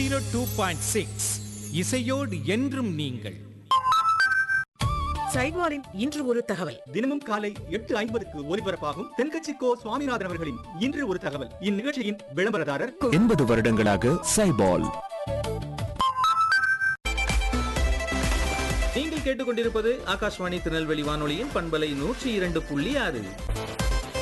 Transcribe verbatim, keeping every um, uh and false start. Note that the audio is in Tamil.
ஜீரோ டூ பாயிண்ட் சிக்ஸ் இசையோடு என்றும் நீங்கள். சைட்வாரின் இன்று ஒரு தகவல். தினமும் காலை எட்டு ஐம்பதுக்கு ஒலிபரப்பாகும் தென்கட்சி கோ சுவாமிநாதன் அவர்களின் இன்று ஒரு தகவல். இந்நிகழ்ச்சியின் விளம்பரதாரர் எண்பது வருடங்களாக சைபால். நீங்கள் கேட்டுக்கொண்டிருப்பது ஆகாஷ்வாணி திருநெல்வேலி வானொலியின் பண்பலை நூற்றி இரண்டு புள்ளி ஆறு.